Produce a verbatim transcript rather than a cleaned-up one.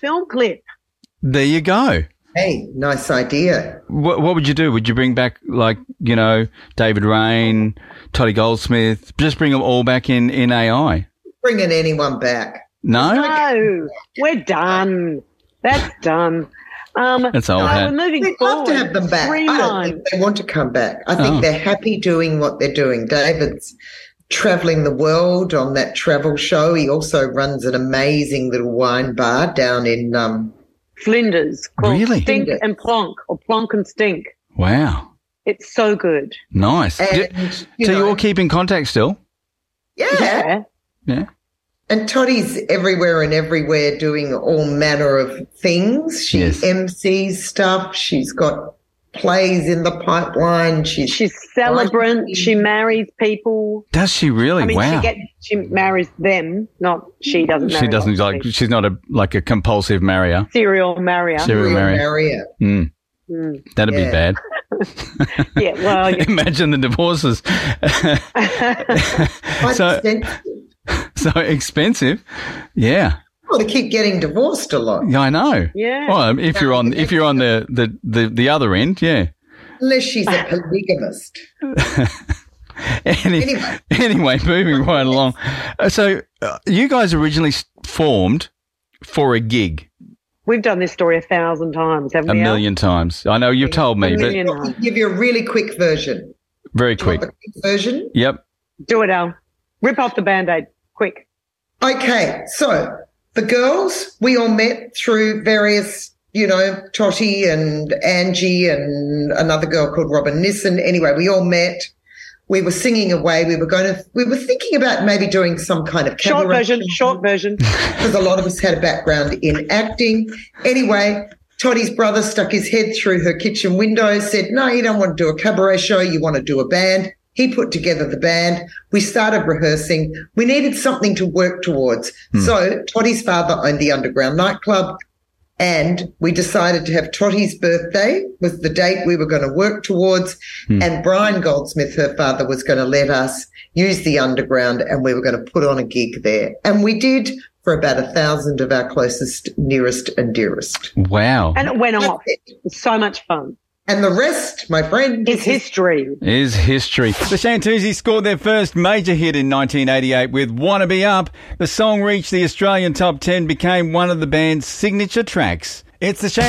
film clip. There you go. Hey, nice idea. What, what would you do? Would you bring back, like, you know, David Rain, Toddy Goldsmith, just bring them all back in, in A I? Bringing anyone back. No? No, we're done. That's done. Um, That's old so hat. we're moving We'd forward. love to have them back. I don't Streamline. think they want to come back. I think Oh. they're happy doing what they're doing. David's traveling the world on that travel show. He also runs an amazing little wine bar down in um, Flinders. Called Really? Stink Flinders. and Plonk, or Plonk and Stink. Wow. It's so good. Nice. and, Do- you so know, you all keep in contact still? yeah. Yeah. Yeah. And Toddy's everywhere and everywhere doing all manner of things. She Yes. M Cs stuff. She's got plays in the pipeline. She's, She's celebrant. She marries people. Does she really? I mean, wow. she gets she marries them, not she doesn't. Marry She doesn't lots of like. people. She's not a like a compulsive marrier. serial marrier. Serial Real marrier. Maria. Mm, Mm. that'd be Yeah. bad. Yeah, well, you- Imagine the divorces. Quite So- expensive. So expensive. Yeah. Well, to keep getting divorced a lot. Yeah, I know. yeah. Well, if you're on if you're on the the the, the other end, yeah. Unless she's a polygamist. Any, Anyway. anyway, moving right along. Uh, So, uh, you guys originally s- formed for a gig We've done this story a thousand times, haven't a we? Al? million times. I know you've told me, A but million. I'll give you a really quick version. very Do you want quick. the quick version? Yep. Do it, Al. Rip off the Band-Aid, quick. Okay, so the girls, we all met through various, you know, Totty and Angie and another girl called Robin Nissen. Anyway, we all met. We were singing away. We were going to, we were thinking about maybe doing some kind of Short cabaret version, short version. because a lot of us had a background in acting. Anyway, Toddy's brother stuck his head through her kitchen window, said, no, you don't want to do a cabaret show. You want to do a band. He put together the band. We started rehearsing. We needed something to work towards. So Toddy's father owned the Underground nightclub, and we decided to have Toddy's birthday was the date we were going to work towards. And Brian Goldsmith, her father, was going to let us use the Underground, and we were going to put on a gig there. And we did for about a thousand of our closest, nearest and dearest. Wow. And it went That's off. it. It was so much fun. And the rest, my friend, It's history. Is history. The Shantuzi scored their first major hit in nineteen eighty-eight with Wanna Be Up. The song reached the Australian top ten, became one of the band's signature tracks. It's the Shantuzi.